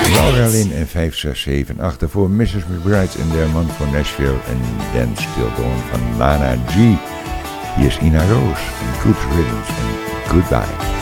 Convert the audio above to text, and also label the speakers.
Speaker 1: Laura Lynn en 5, 6, 7, 8. Daarvoor Mrs. McBride en Der Man van Nashville. En Dan Still Going van Lana G. Hier is Ina Roos en Good Riddance en Goodbye.